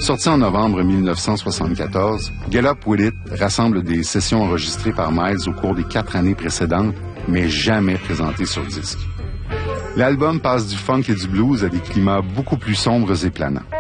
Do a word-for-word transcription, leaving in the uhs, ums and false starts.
Sorti en novembre mille neuf cent soixante-quatorze, Get Up With It rassemble des sessions enregistrées par Miles au cours des quatre années précédentes, mais jamais présentées sur disque. L'album passe du funk et du blues à des climats beaucoup plus sombres et planants.